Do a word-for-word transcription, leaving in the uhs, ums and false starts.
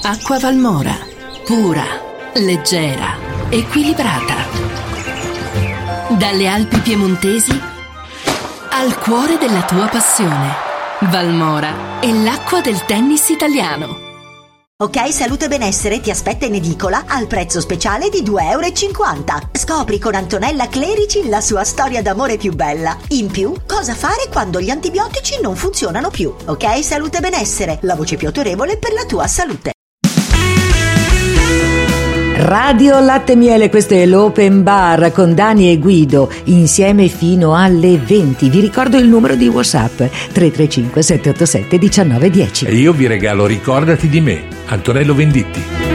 Acqua Valmora, pura, leggera, equilibrata. Dalle Alpi piemontesi al cuore della tua passione. Valmora è l'acqua del tennis italiano. Ok Salute Benessere ti aspetta in edicola al prezzo speciale di due e cinquanta euro. Scopri con Antonella Clerici la sua storia d'amore più bella. In più, cosa fare quando gli antibiotici non funzionano più. Ok Salute Benessere, la voce più autorevole per la tua salute. Radio Latte Miele, questo è l'Open Bar con Dani e Guido, insieme fino alle venti. Vi ricordo il numero di WhatsApp tre tre cinque sette otto sette uno nove uno zero. E io vi regalo Ricordati di me, Antonello Venditti.